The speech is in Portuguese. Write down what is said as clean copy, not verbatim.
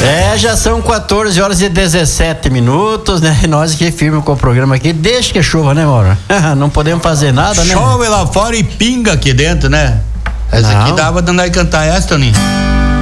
Já são 14 horas e 17 minutos, né? E nós aqui firme com o programa aqui, deixa que chova, né, Mauro? Não podemos fazer nada, né? Chove lá fora e pinga aqui dentro, né? Essa aqui dava de andar e cantar essa, Toninho.